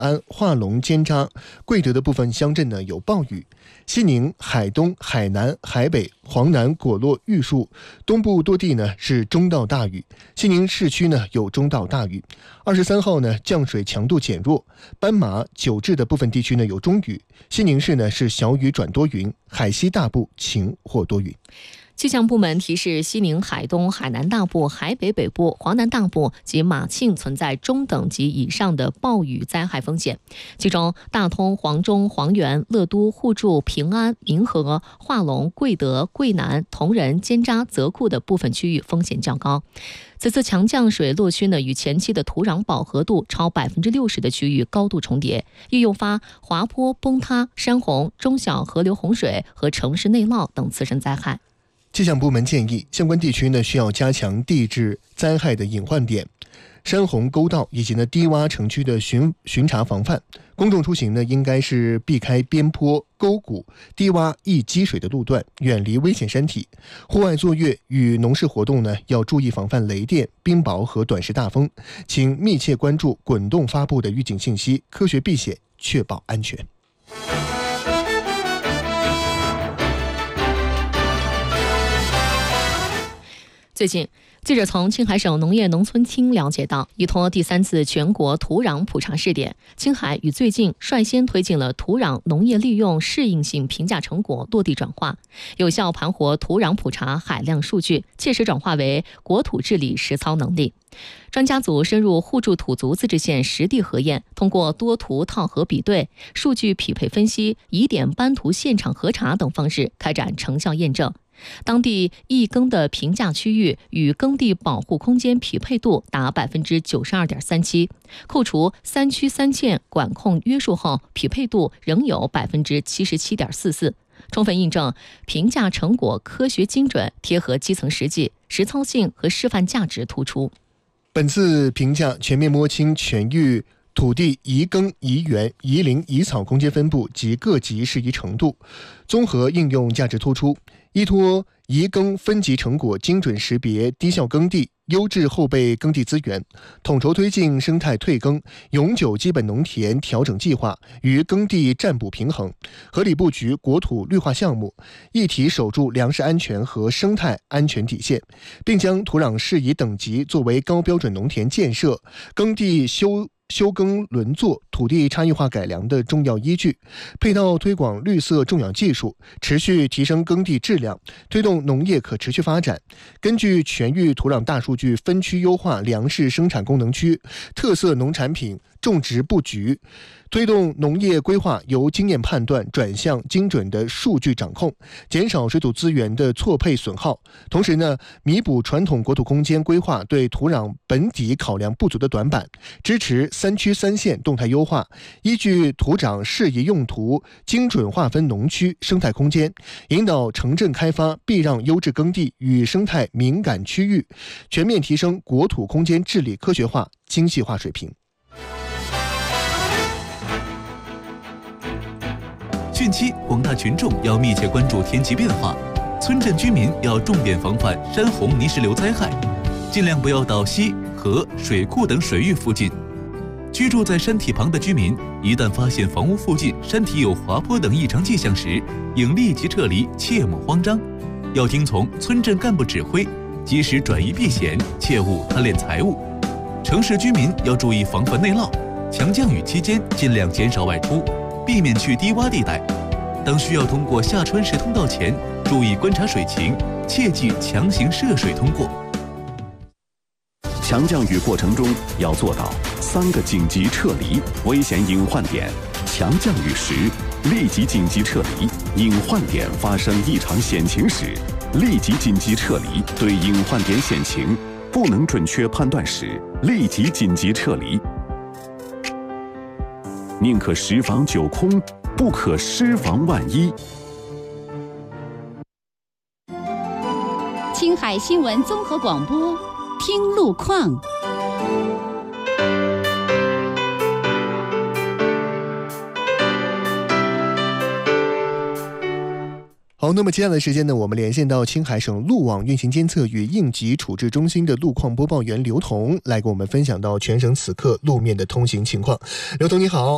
安、化龙、尖扎、贵德的部分乡镇呢有暴雨。西宁、海东、海南、海北、黄南、果洛、玉树东部多地呢是中到大雨，西宁市区呢有中到大雨。23号呢降水强度减弱，斑马、九治的部分地区呢有中雨，西宁市呢是小雨转多云，海西大部晴或多云。 气象部门提示，西宁、海东、海南大部、海北北部、黄南大部及马庆存在中等级以上的暴雨灾害风险，其中大通、黄中、黄原、乐都、互助、平安、民和、化龙、贵德、贵南、同仁、尖扎、泽库的部分区域风险较高。此次强降水落区呢，与前期的土壤饱和度超60%的区域高度重叠，易诱发滑坡、崩塌、山洪、中小河流洪水和城市内涝等次生灾害。 气象部门建议，相关地区呢需要加强地质灾害的隐患点、山洪沟道以及低洼城区的巡查防范。公众出行呢应该是避开边坡、沟谷、低洼易积水的路段，远离危险山体。户外作业与农事活动呢要注意防范雷电、冰雹和短时大风，请密切关注滚动发布的预警信息，科学避险，确保安全。 最近，记者从青海省农业农村厅了解到，依托第3次全国土壤普查试点，青海与最近率先推进了土壤农业利用适应性评价成果落地转化，有效盘活土壤普查海量数据，切实转化为国土治理实操能力。专家组深入互助土族自治县实地核验，通过多图套核比对、数据匹配分析、疑点斑图现场核查等方式开展成效验证。当地易耕的评价区域与耕地保护空间匹配度达 92.37%， 扣除3区3县管控约束后，匹配度仍有 77.44%， 充分印证评价成果科学精准，贴合基层实际，实操性和示范价值突出。 本次评价全面摸清全域土地宜耕、宜园、宜林、宜草空间分布及各级适宜程度，综合应用价值突出。依托宜耕分级成果，精准识别低效耕地、优质后备耕地资源，统筹推进生态退耕、永久基本农田调整计划与耕地占补平衡，合理布局国土绿化项目，一体守住粮食安全和生态安全底线，并将土壤适宜等级作为高标准农田建设、耕地休耕轮作、土地差异化改良的重要依据，配套推广绿色种养技术，持续提升耕地质量，推动农业可持续发展。根据全域土壤大数据分区优化粮食生产功能区、特色农产品种植布局，推动农业规划由经验判断转向精准的数据掌控，减少水土资源的错配损耗。同时呢，弥补传统国土空间规划对土壤本底考量不足的短板，支持3区3县动态优化，依据土壤适宜用途精准划分农区生态空间，引导城镇开发避让优质耕地与生态敏感区域，全面提升国土空间治理科学化、精细化水平。 汛期，广大群众要密切关注天气变化，村镇居民要重点防范山洪泥石流灾害，尽量不要到溪、河、水库等水域附近。居住在山体旁的居民，一旦发现房屋附近山体有滑坡等异常迹象时，应立即撤离，切莫慌张。要听从村镇干部指挥，及时转移避险，切勿贪恋财物。城市居民要注意防范内涝，强降雨期间尽量减少外出，避免去低洼地带。当需要通过下穿石通道前，注意观察水情，切忌强行涉水通过。 强降雨过程中要做到3个紧急撤离危险隐患点，强降雨时立即紧急撤离，隐患点发生异常险情时立即紧急撤离，对隐患点险情不能准确判断时立即紧急撤离。宁可10房9空，不可失防万一。 青海新闻综合广播，听路况。 好，那么接下来的时间呢，我们连线到青海省路网运行监测与应急处置中心的路况播报员刘彤，来给我们分享到全省此刻路面的通行情况。刘彤你好。